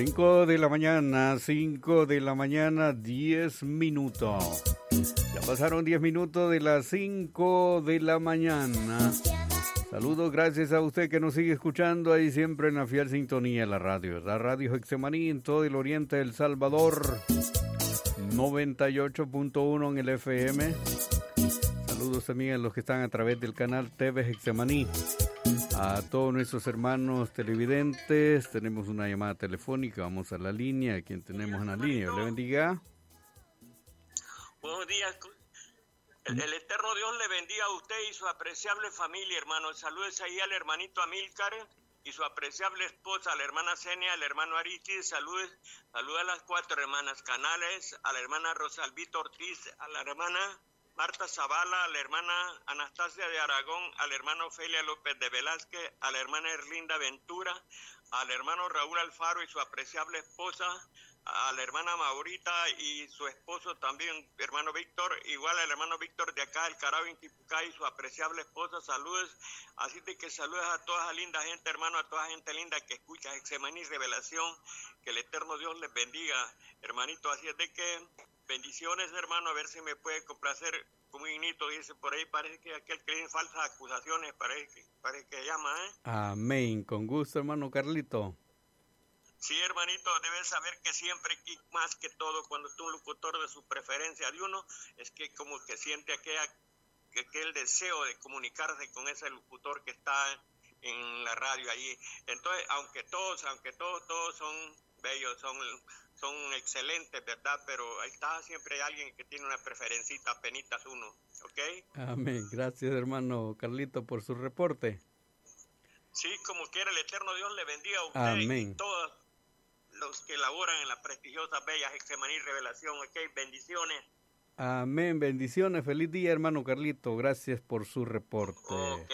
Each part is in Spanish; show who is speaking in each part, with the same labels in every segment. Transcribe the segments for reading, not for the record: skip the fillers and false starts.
Speaker 1: 5 de la mañana, 5 de la mañana, 10 minutos. Ya pasaron 10 minutos de las 5 de la mañana. Saludos, gracias a usted que nos sigue escuchando ahí siempre en la fiel sintonía de la Radio Getsemaní en todo el oriente de El Salvador, 98.1 en el FM. Saludos también a los que están a través del canal TV Getsemaní. A todos nuestros hermanos televidentes, tenemos una llamada telefónica, vamos a la línea. ¿A quién tenemos en la línea? Dios le bendiga.
Speaker 2: Buenos días. El eterno Dios le bendiga a usted y su apreciable familia, hermano. Saludos ahí al hermanito Amílcar y su apreciable esposa, a la hermana Zenia, al hermano Aristides. Saludos a las 4 hermanas Canales, a la hermana Rosalvita Ortiz, a la hermana Marta Zavala, a la hermana Anastasia de Aragón, al hermano Ofelia López de Velázquez, a la hermana Erlinda Ventura, al hermano Raúl Alfaro y su apreciable esposa, a la hermana Maurita y su esposo también, hermano Víctor, igual al hermano Víctor de acá, el Carao Intipucá y su apreciable esposa. Saludos, así de que saludos a toda esa linda gente, hermano, a toda gente linda que escucha Getsemaní Revelación, que el eterno Dios les bendiga, hermanito. Así es de que bendiciones, hermano, a ver si me puede complacer como un himnito, dice por ahí, parece que aquel que tiene falsas acusaciones, parece que llama,
Speaker 1: Amén, con gusto, hermano Carlito.
Speaker 2: Sí, hermanito, debes saber que siempre, más que todo, cuando tú un locutor de su preferencia de uno, es que como que siente aquel deseo de comunicarse con ese locutor que está en la radio allí. Entonces, aunque todos son bellos, son excelentes, ¿verdad? Pero ahí está, siempre hay alguien que tiene una preferencita, penitas uno, ¿ok?
Speaker 1: Amén, gracias, hermano Carlito, por su reporte.
Speaker 2: Sí, como quiera, el eterno Dios le bendiga a usted.
Speaker 1: Amén.
Speaker 2: Y todos los que laboran en la prestigiosa bella Getsemaní Revelación, ok, bendiciones.
Speaker 1: Amén, bendiciones, feliz día, hermano Carlito, gracias por su reporte.
Speaker 2: Ok.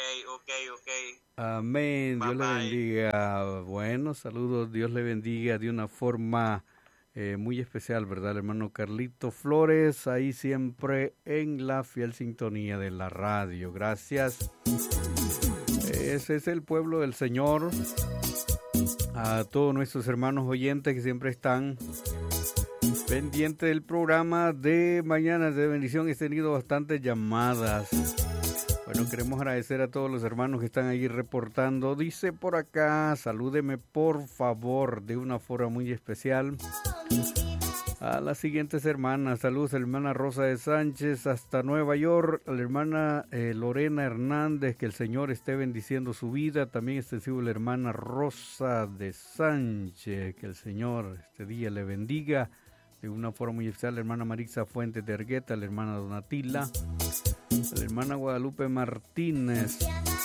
Speaker 1: Amén, Dios le bendiga. Bueno, saludos, Dios le bendiga de una forma muy especial, ¿verdad, hermano Carlito Flores? Ahí siempre en la fiel sintonía de la radio, gracias. Ese es el pueblo del Señor. A todos nuestros hermanos oyentes que siempre están pendientes del programa de Mañanas de Bendición. He tenido bastantes llamadas. Bueno, queremos agradecer a todos los hermanos que están ahí reportando. Dice por acá, salúdeme por favor de una forma muy especial a las siguientes hermanas. Saludos a la hermana Rosa de Sánchez hasta Nueva York, a la hermana Lorena Hernández, que el Señor esté bendiciendo su vida. También extensivo a la hermana Rosa de Sánchez, que el Señor este día le bendiga de una forma muy especial. La hermana Marisa Fuentes de Argueta, la hermana Donatila, la hermana Guadalupe Martínez,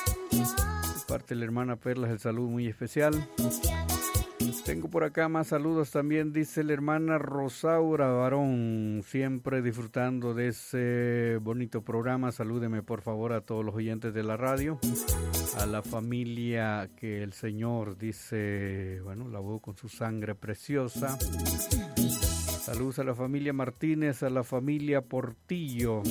Speaker 1: de parte de la hermana Perlas, el saludo muy especial. Tengo por acá más saludos también, dice la hermana Rosaura Barón, siempre disfrutando de ese bonito programa. Salúdeme por favor a todos los oyentes de la radio, a la familia que el Señor dice, bueno, lavó con su sangre preciosa. Saludos a la familia Martínez, a la familia Portillo.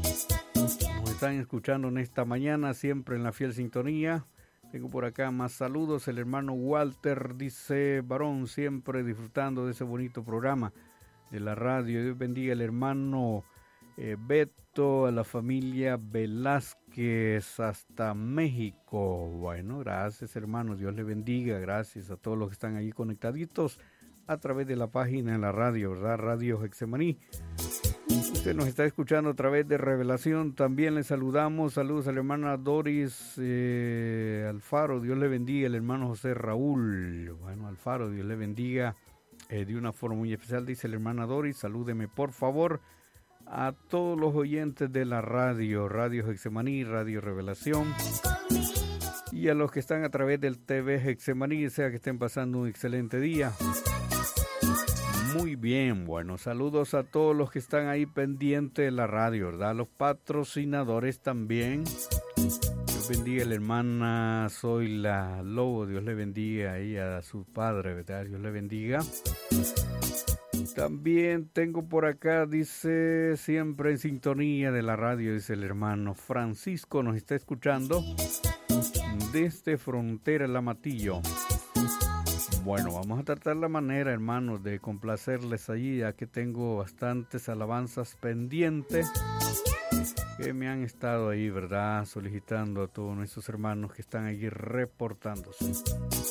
Speaker 1: Nos están escuchando en esta mañana, siempre en la fiel sintonía. Tengo por acá más saludos. El hermano Walter dice, varón, siempre disfrutando de ese bonito programa de la radio. Dios bendiga al hermano Beto, a la familia Velázquez hasta México. Bueno, gracias, hermanos. Dios le bendiga. Gracias a todos los que están allí conectaditos a través de la página de la radio, ¿verdad? Radio Getsemaní. Usted nos está escuchando a través de Revelación. También le saludamos. Saludos a la hermana Doris Alfaro. Dios le bendiga. El hermano José Raúl. Bueno, Alfaro, Dios le bendiga de una forma muy especial. Dice la hermana Doris, salúdeme por favor a todos los oyentes de la radio. Radio Getsemaní, Radio Revelación. Y a los que están a través del TV Getsemaní, sea que estén pasando un excelente día. Muy bien, bueno, saludos a todos los que están ahí pendientes de la radio, ¿verdad? Los patrocinadores también. Dios bendiga a la hermana Zoila Lobo, Dios le bendiga ahí a su padre, ¿verdad? Dios le bendiga. También tengo por acá, dice, siempre en sintonía de la radio, dice el hermano Francisco, nos está escuchando desde Frontera El Amatillo. Bueno, vamos a tratar la manera, hermanos, de complacerles allí, ya que tengo bastantes alabanzas pendientes que me han estado ahí, ¿verdad?, solicitando a todos nuestros hermanos que están allí reportándose.